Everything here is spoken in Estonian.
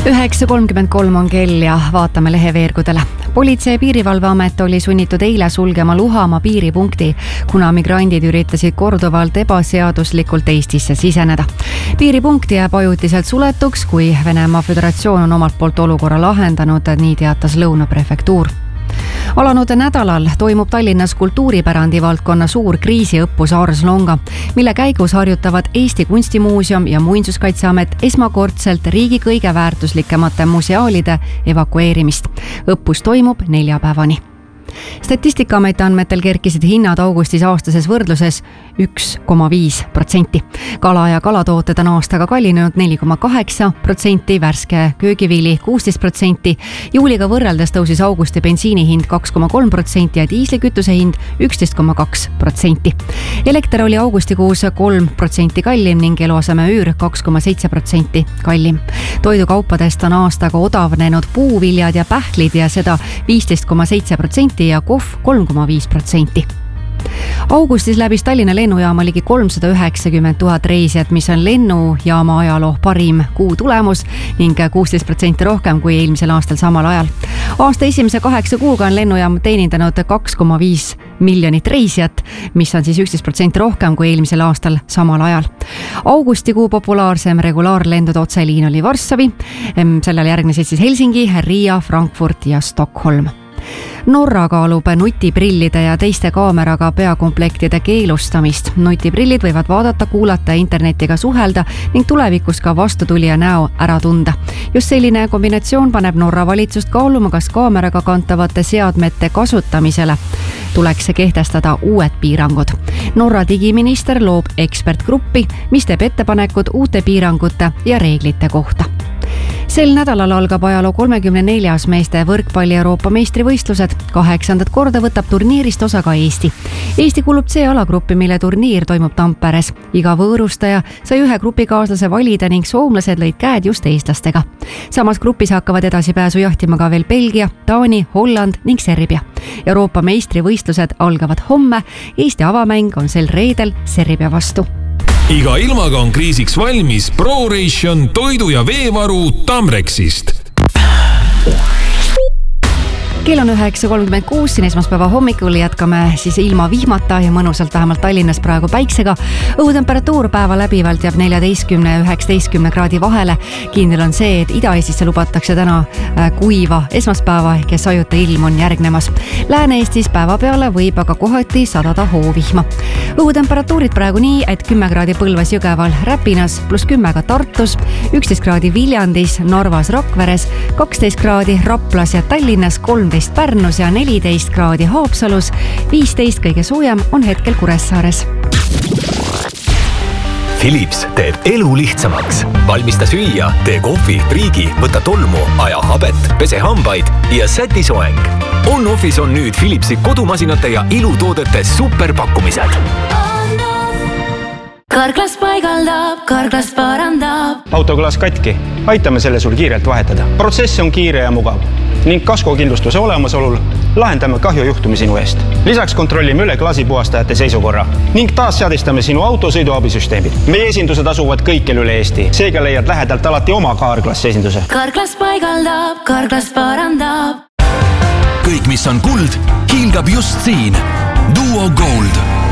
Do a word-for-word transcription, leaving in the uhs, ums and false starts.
üheksa kolmkümmend kolm on kell ja vaatame leheveergudele. Politsei- ja piirivalveamet oli sunnitud eile sulgema Luhamaa piiripunkti, kuna migrandid üritasid korduvalt ebaseaduslikult Eestisse siseneda. Piiripunkti jääb ajutiselt suletuks, kui Venemaa Föderatsioon on omalt poolt olukorra lahendanud, nii teatas Lõuna prefektuur. Alanud nädalal toimub Tallinnas kultuuripärandi valdkonna suur kriisiõppus Ars Longa, mille käigus harjutavad Eesti Kunstimuuseum ja Muinsuskaitseamet esmakordselt riigi kõige väärtuslikemate museaalide evakueerimist. Õppus toimub neljapäevani. Statistikaameti andmetel kerkisid hinnad augustis aastases võrdluses üks koma viis protsenti. Kala ja kalatooted on aastaga kallinenud neli koma kaheksa protsenti, värske köögivili kuusteist protsenti. Juuliga võrreldes tõusis augusti bensiini hind kaks koma kolm protsenti ja diislikütuse hind üksteist koma kaks protsenti. Elekter oli augustikuus kolm protsenti kallim ning eluaseme üür kaks koma seitse protsenti kallim. Toidukaupadest on aastaga odavnenud puuviljad ja pähklid ja seda viisteist koma seitse protsenti ja kohv kolm koma viis protsenti. Augustis läbis Tallinna lennujaama ligi kolmsada üheksakümmend tuhat reisijat, mis on lennujaama ajaloo parim kuu tulemus ning kuusteist protsenti rohkem kui eelmisel aastal samal ajal. Aasta esimese kaheksa kuuga on lennujaam teenindanud kaks koma viis miljonit reisijat, mis on siis üksteist protsenti rohkem kui eelmisel aastal samal ajal. Augustikuu populaarsem regulaarlendude otseliin oli Varssavi, sellele järgnesid siis Helsingi, Riia, Frankfurt ja Stockholm. Norra kaalub nutiprillide ja teiste kaameraga peakomplektide keelustamist. Nutiprillid võivad vaadata, kuulata ja internetiga suhelda ning tulevikus ka vastutulija näo ära tunda. Just selline kombinatsioon paneb Norra valitsust kaaluma, kas kaameraga kantavate seadmete kasutamisele tuleks kehtestada uued piirangud. Norra digiminister loob ekspertgruppi, mis teeb ettepanekud uute piirangute ja reeglite kohta. Sel nädalal algab ajaloo kolmekümne neljas meeste võrkpalli Euroopa meistrivõistlused. Kaheksandat korda võtab turniirist osa ka Eesti. Eesti kuulub C-alagruppi, mille turniir toimub Tamperes. Iga võõrustaja sai ühe grupikaaslase valida ning soomlased lõid käed just eestlastega. Samas grupis hakkavad edasipääsu jahtima ka veel Belgia, Taani, Holland ning Serbia. Euroopa meistrivõistlused algavad homme. Eesti avamäng on sel reedel Serbia vastu. Iga ilmaga on kriisiks valmis ProRation toidu- ja veevaru Tamrexist. Kell on üheksa kolmkümmend kuus, siin esmaspäeva hommikul jätkame siis ilma vihmata ja mõnusalt vähemalt Tallinnas praegu päiksega. Õhutemperatuur päeva läbivalt jääb neljateistkümne ja üheksateistkümne kraadi vahele. Kindel on see, et Ida-Eestisse lubatakse täna kuiva esmaspäeva ehk sajuta ilm on järgnemas. Lääne-Eestis päeva peale võib aga kohati sadada hoovihma. Õhutemperatuurid praegu nii, et kümme kraadi Põlvas, Jõgeval, Räpinas, pluss kümme ka Tartus, üksteist kraadi Viljandis, Narvas, Rakveres, kaksteist kraadi Raplas ja Tallinnas, kolmteist Pärnus ja neliteist kraadi Haapsalus, viisteist kõige soojem on hetkel Kuressaares. Philips teeb elu lihtsamaks. Valmista süüa, tee kohvi, priigi, võta tolmu, aja habet, pese hambaid ja säti soeng. On-Office on nüüd Philipsi kodumasinate ja ilutoodete superpakkumised. Karklas paigaldab, karklas parandab. Autoklaas katki. Aitame selle sul kiirelt vahetada. Protsess on kiire ja mugav ning kaskokindlustuse olemasolul lahendame kahjujuhtumi sinu eest. Lisaks kontrollime üle klaasipuhastajate seisukorra ning taas seadistame sinu auto sõiduabisüsteemid. Meie esindused asuvad kõikjal üle Eesti. Seega leiad lähedalt alati oma Karklas esinduse. Karklas paigaldab, karklas parandab. Kõik, mis on kuld, hiilgab just siin. Duo Gold.